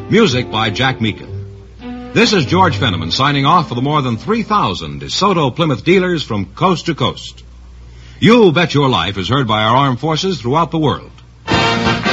Music by Jack Meakin. This is George Fenneman signing off for the more than 3,000 DeSoto Plymouth dealers from coast to coast. You Bet Your Life is heard by our armed forces throughout the world.